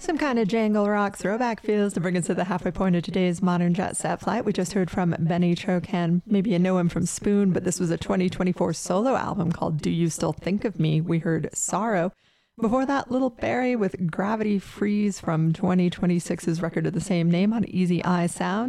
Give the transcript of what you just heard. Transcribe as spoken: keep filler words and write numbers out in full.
Some kind of jangle rock throwback feels to bring us to the halfway point of today's Modern Jet Set Flight. We just heard from Benny Chocan. Maybe you know him from Spoon, but this was a twenty twenty-four solo album called Do You Still Think of Me? We heard Sorrow. Before that, Little Barry with Gravity Freeze from twenty twenty-six's record of the same name on Easy Eye Sound.